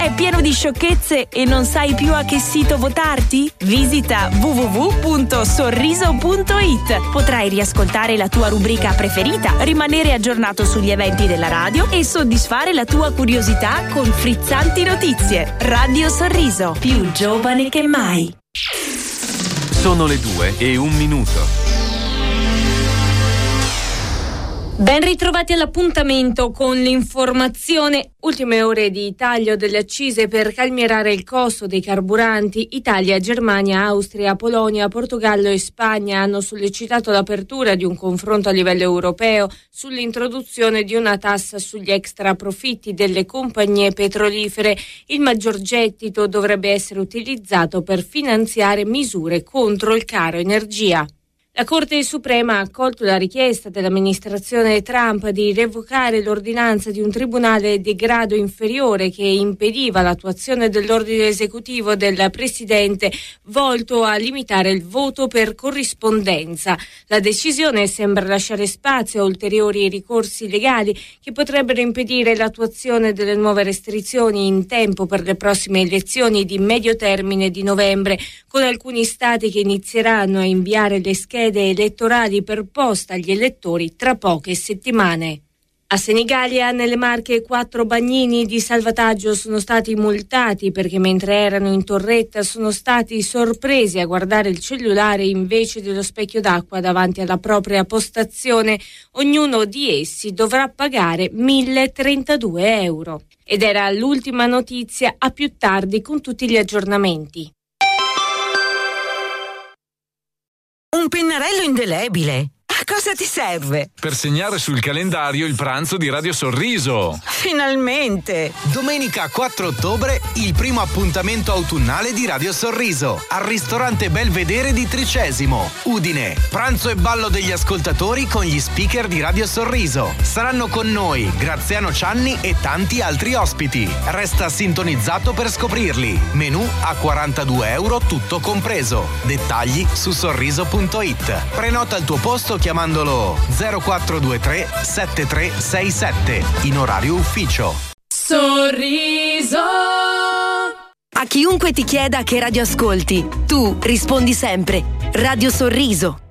È pieno di sciocchezze e non sai più a che sito votarti? Visita www.sorriso.it. Potrai riascoltare la tua rubrica preferita, rimanere aggiornato sugli eventi della radio e soddisfare la tua curiosità con frizzanti notizie. Radio Sorriso, più giovane che mai. Sono le 2:01. Ben ritrovati all'appuntamento con l'informazione. Ultime ore di taglio delle accise per calmierare il costo dei carburanti. Italia, Germania, Austria, Polonia, Portogallo e Spagna hanno sollecitato l'apertura di un confronto a livello europeo sull'introduzione di una tassa sugli extra profitti delle compagnie petrolifere. Il maggior gettito dovrebbe essere utilizzato per finanziare misure contro il caro energia. La Corte Suprema ha accolto la richiesta dell'amministrazione Trump di revocare l'ordinanza di un tribunale di grado inferiore che impediva l'attuazione dell'ordine esecutivo del presidente volto a limitare il voto per corrispondenza. La decisione sembra lasciare spazio a ulteriori ricorsi legali che potrebbero impedire l'attuazione delle nuove restrizioni in tempo per le prossime elezioni di medio termine di novembre, con alcuni stati che inizieranno a inviare le schede elettorali per posta agli elettori tra poche settimane. A Senigallia, nelle Marche, 4 bagnini di salvataggio sono stati multati perché mentre erano in torretta sono stati sorpresi a guardare il cellulare invece dello specchio d'acqua davanti alla propria postazione. Ognuno di essi dovrà pagare 1.032 euro. Ed era l'ultima notizia, a più tardi con tutti gli aggiornamenti. Un pennarello indelebile. A cosa ti serve? Per segnare sul calendario il pranzo di Radio Sorriso. Finalmente! Domenica 4 ottobre, il primo appuntamento autunnale di Radio Sorriso al ristorante Belvedere di Tricesimo, Udine. Pranzo e ballo degli ascoltatori con gli speaker di Radio Sorriso. Saranno con noi Graziano Cianni e tanti altri ospiti. Resta sintonizzato per scoprirli. Menù a 42 euro tutto compreso. Dettagli su sorriso.it. Prenota il tuo posto chiamandolo 0423 7367 in orario ufficio. Sorriso. A chiunque ti chieda che radio ascolti, tu rispondi sempre Radio Sorriso.